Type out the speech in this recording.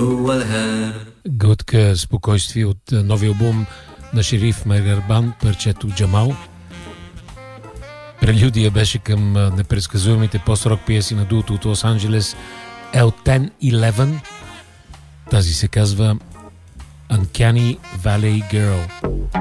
Глътка спокойствие от новия албум на Шериф Мегарбан, парчето Джамал. Прелюдия беше към непредсказуемите пост-рок пиеси на дуото от Лос-Анджелес L1011. Тази се казва Uncanny Valley Girl.